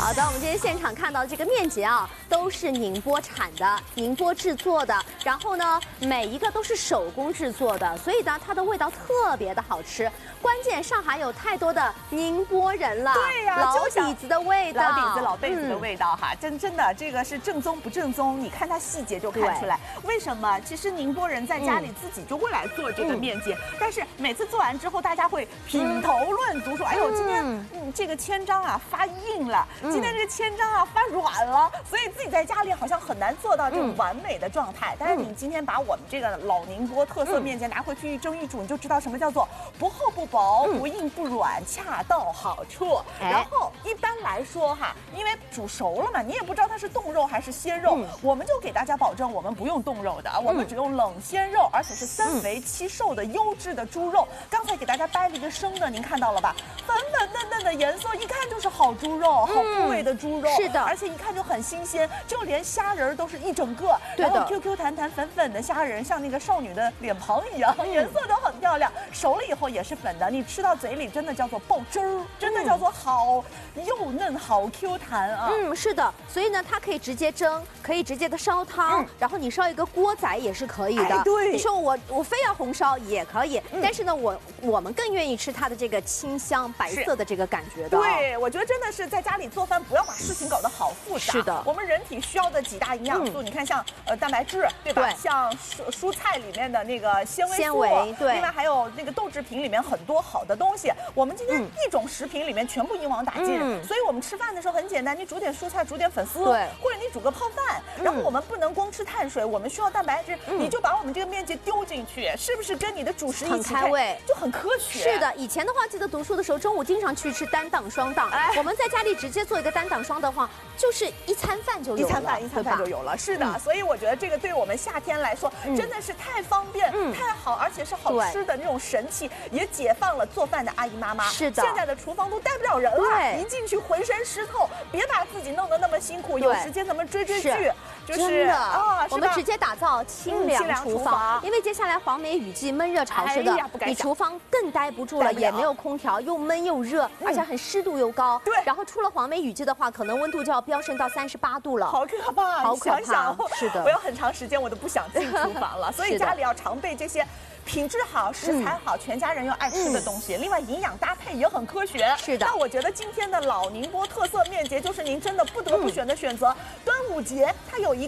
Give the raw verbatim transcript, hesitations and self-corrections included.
好的，我们今天现场看到的这个面节啊，都是宁波产的，宁波制作的。然后呢，每一个都是手工制作的，所以呢，它的味道特别的好吃。关键上海有太多的宁波人了， 对呀、 老底子的味道， 老底子老辈子的味道哈，嗯、真真的这个是正宗不正宗，你看它细节就看出来。为什么？其实宁波人在家里自己就会来做这个面节，嗯、但是每次做完之后，大家会品头论足，说：“哎呦，今天嗯这个千张啊发硬了，今天这个千张啊发软了。”所以自己在家里好像很难做到这种完美的状态。但是你今天把我们这个老宁波特色面节拿回去一蒸一煮，你就知道什么叫做不厚不薄、不硬不软，恰到好处。然后一般来说哈，因为煮熟了嘛，你也不知道它是冻肉还是鲜肉，我们就给大家保证，我们不用冻肉的，我们只用冷鲜肉，而且是三肥七瘦的优质的猪肉。刚才给大家掰了一个生的，您看到了吧？粉粉嫩嫩的颜色，一看就是好猪肉，好部位的猪肉。是的，而且一看就很新鲜，就连虾仁都是一整个，然后 Q Q 弹弹粉粉的虾仁，像那个少女的脸庞一样，颜色都很漂亮。熟了以后也是粉的，你吃到嘴里真的叫做爆汁儿，真的叫做好又嫩好 Q 弹啊。 嗯，是的，所以呢，它可以直接蒸，可以直接的烧汤，嗯、然后你烧一个锅仔也是可以的。哎、对，你说我我非要红烧也可以，嗯、但是呢，我我们更愿意吃它的这个清香白色的这个感觉的。 对，我觉得真的是在家里做饭，不要把事情搞得好复杂。是的，我们人体需要的几大营养素，嗯、你看像呃蛋白质，对吧？对，像蔬蔬菜里面的那个纤维素，纤维对，另外还有那个豆制品里面很多好的东西。我们今天一种食品里面全部一网打尽，嗯、所以我们吃饭的时候很简单，你煮点蔬菜，煮点粉丝，对，或者你煮个泡饭。然后我们不能光吃碳水，我们需要蛋白质，嗯、你就把我们这个面节丢进去，是不是跟你的主食一起开胃，就很科学？ 是的，以前的话，记得读书的时候，中午经常去吃单档双档。哎，我们在家里直接做一个单档双的话，就是一餐饭就有了， 一餐饭一餐饭就有了。是的，嗯、所以我觉得这个对我们夏天来说，嗯、真的是太方便、嗯、太好，而且是好吃的那种神器，也解放了做饭的阿姨妈妈。是的，现在的厨房都带不了人了，一进去浑身湿透，别把自己弄得那么辛苦，有时间咱们追追剧。 就是啊，我们直接打造清凉厨房，因为接下来黄梅雨季闷热潮湿的，你厨房更待不住了，也没有空调，又闷又热，而且很湿度又高。对，然后出了黄梅雨季的话，可能温度就要飙升到三十八度了， 好可怕， 好可怕。是的， 我有很长时间我都不想进厨房了，所以家里要常备这些。品质好，食材好，嗯、全家人又爱吃的东西，嗯、另外营养搭配也很科学。是的，那我觉得今天的老宁波特色面节就是您真的不得不选的选择。嗯、端午节它有一